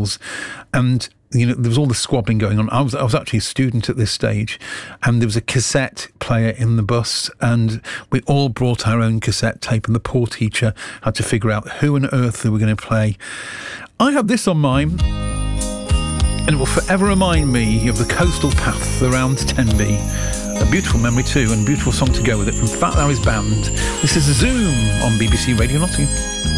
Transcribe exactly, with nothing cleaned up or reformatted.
Wales, and you know, there was all the squabbling going on. I was I was actually a student at this stage, and there was a cassette player in the bus, and we all brought our own cassette tape, and the poor teacher had to figure out who on earth they were going to play. I have this on mine, and it will forever remind me of the coastal path around Tenby. A beautiful memory too, and a beautiful song to go with it from Fat Larry's band. This is Zoom on B B C Radio Nottingham.